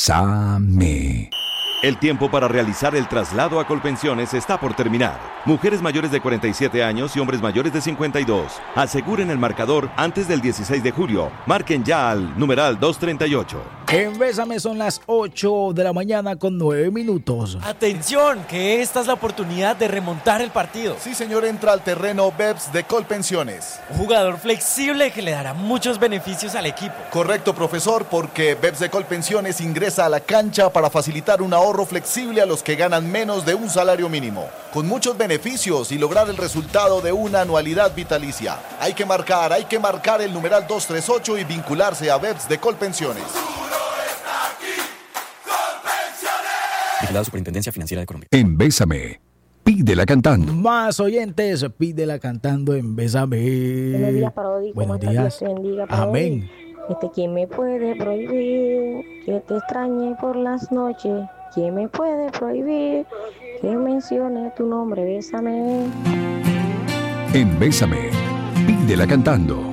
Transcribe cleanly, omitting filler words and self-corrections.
Bésame. El tiempo para realizar el traslado a Colpensiones está por terminar. Mujeres mayores de 47 años y hombres mayores de 52. Aseguren el marcador antes del 16 de julio. Marquen ya al numeral 238. En Bésame son las 8 de la mañana con 9 minutos. Atención, que esta es la oportunidad de remontar el partido. Sí, señor, entra al terreno BEPS de Colpensiones. Un jugador flexible que le dará muchos beneficios al equipo. Correcto, profesor, porque BEPS de Colpensiones ingresa a la cancha para facilitar un ahorro flexible a los que ganan menos de un salario mínimo, con muchos beneficios y lograr el resultado de una anualidad vitalicia. Hay que marcar el numeral 238 y vincularse a BEPS de Colpensiones. Vigilado Superintendencia Financiera de Colombia. En Bésame, pídela cantando. Más oyentes, pídela cantando en Bésame. Buenos días, Parodi. Buenos ¿Cómo días. estás? Dios te bendiga, Parodi. Amén. ¿Quién me puede prohibir que te extrañe por las noches? ¿Quién me puede prohibir que mencione tu nombre? Bésame. En Bésame, pídela cantando.